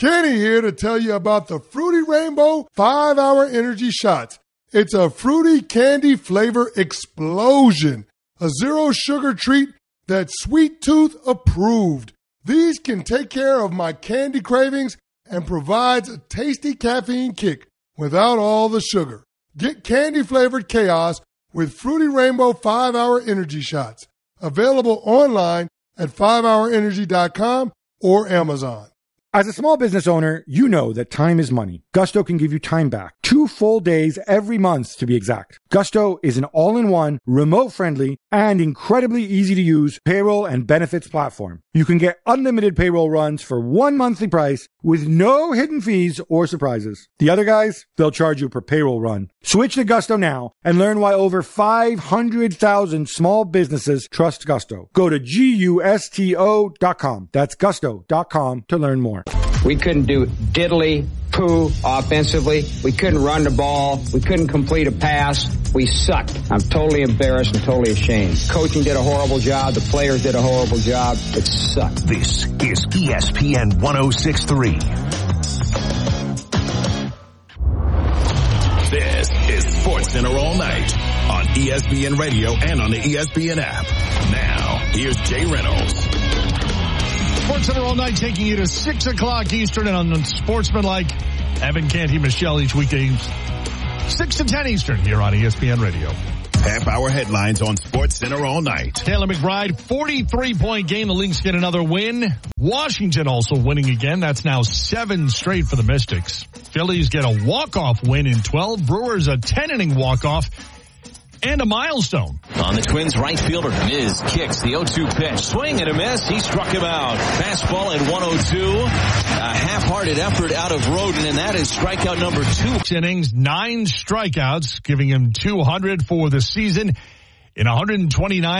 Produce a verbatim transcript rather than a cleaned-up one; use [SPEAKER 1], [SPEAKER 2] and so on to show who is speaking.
[SPEAKER 1] Kenny here to tell you about the Fruity Rainbow five hour Energy Shots. It's a fruity candy flavor explosion, a zero-sugar treat that's Sweet Tooth approved. These can take care of my candy cravings and provides a tasty caffeine kick without all the sugar. Get candy-flavored chaos with Fruity Rainbow five hour Energy Shots. Available online at five hour energy dot com or Amazon.
[SPEAKER 2] As a small business owner, you know that time is money. Gusto can give you time back. Two full days every month, to be exact. Gusto is an all-in-one, remote-friendly, and incredibly easy-to-use payroll and benefits platform. You can get unlimited payroll runs for one monthly price with no hidden fees or surprises. The other guys, they'll charge you per payroll run. Switch to Gusto now and learn why over five hundred thousand small businesses trust Gusto. Go to gusto dot com. That's gusto dot com to learn more.
[SPEAKER 3] We couldn't do diddly poo offensively. We couldn't run the ball. We couldn't complete a pass. We sucked. I'm totally embarrassed and totally ashamed. Coaching did a horrible job. The players did a horrible job. It sucked.
[SPEAKER 4] This is E S P N one oh six point three. This is SportsCenter All Night on E S P N Radio and on the E S P N app. Now, here's Jay Reynolds.
[SPEAKER 5] SportsCenter All Night taking you to six o'clock Eastern and on Sportsmanlike. Evan Canty, Michelle each weekday six to ten Eastern here on E S P N Radio.
[SPEAKER 4] Half hour headlines on SportsCenter All Night.
[SPEAKER 5] Taylor McBride, forty-three point game. The Lynx get another win. Washington also winning again. That's now seven straight for the Mystics. Phillies get a walk-off win in twelve. Brewers a ten-inning walk-off. And a milestone.
[SPEAKER 6] On the Twins right fielder, Miz kicks the oh two pitch. Swing and a miss. He struck him out. Fastball at one oh two. A half-hearted effort out of Roden, and that is strikeout number two.
[SPEAKER 5] Six innings, nine strikeouts, giving him two hundred for the season in one hundred twenty-nine.